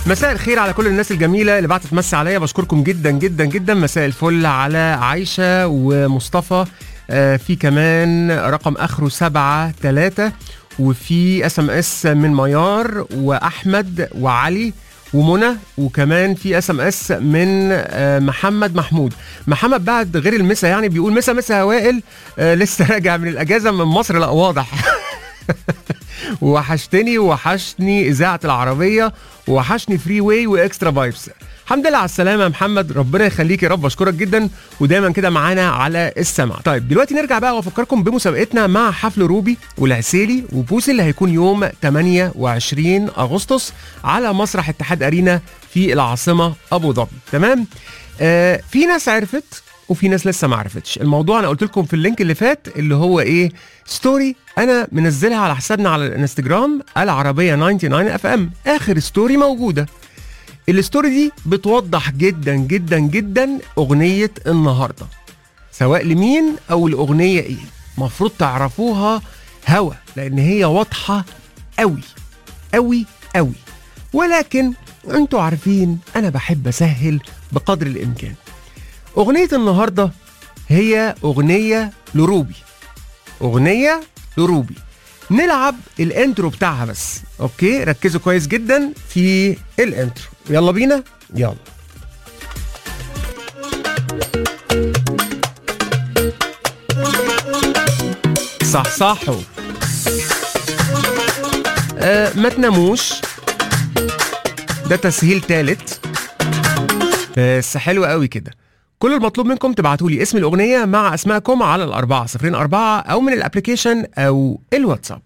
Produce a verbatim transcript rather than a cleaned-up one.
مساء الخير على كل الناس الجميلة اللي بعتت تمسي عليا، بشكركم جدا جدا جدا. مساء الفل على عايشة ومصطفى، آه في كمان رقم آخره سبعة تلاتة، وفي اس ام اس من ميار وأحمد وعلي ومنى، وكمان في اس ام اس من آه محمد محمود. محمد بعد غير المسا يعني بيقول مسا مسا وائل، آه لسه راجع من الأجازة من مصر. لا واضح. وحشتني وحشني إذاعة العربية وحشني فري واي واكسترا فايبس. الحمد لله على السلامة يا محمد، ربنا يخليك يا رب، اشكرك جدا ودايما كده معانا على السمع. طيب دلوقتي نرجع بقى وافكركم بمسابقتنا مع حفل روبي والعسيلي وبوسي اللي هيكون يوم ثمانية وعشرين أغسطس على مسرح اتحاد أرينا في العاصمة أبو ظبي. تمام. آه في ناس عرفت وفي ناس لسه ما عرفتش الموضوع. انا قلت لكم في اللينك اللي فات اللي هو ايه، ستوري انا منزلها على حسابنا على الانستجرام العربيه تسعة وتسعين اف ام. اخر ستوري موجوده، الستوري دي بتوضح جدا جدا جدا اغنيه النهارده، سواء لمين او الاغنيه ايه. مفروض تعرفوها هوا لان هي واضحه قوي قوي قوي، ولكن انتوا عارفين انا بحب اسهل بقدر الامكان. أغنية النهاردة هي أغنية لروبي، أغنية لروبي. نلعب الانترو بتاعها بس، أوكي؟ ركزوا كويس جدا في الانترو. يلا بينا، يلا. صح صحوا. آه ما تناموش، ده تسهيل تالت بس حلو قوي كده. كل المطلوب منكم تبعتوا لي اسم الأغنية مع أسمائكم على الأربعة صفرين أربعة أو من الأبليكيشن أو الواتساب.